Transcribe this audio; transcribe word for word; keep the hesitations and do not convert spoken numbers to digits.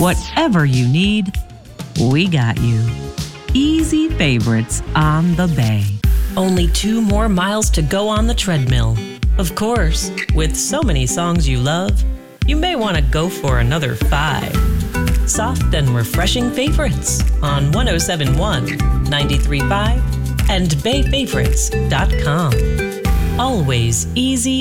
Whatever you need, we got you. Easy Favorites on the Bay. Only two more miles to go on the treadmill. Of course, with so many songs you love, you may want to go for another five. Soft and refreshing favorites on one oh seven point one, ninety-three point five, and bay favorites dot com. Always easy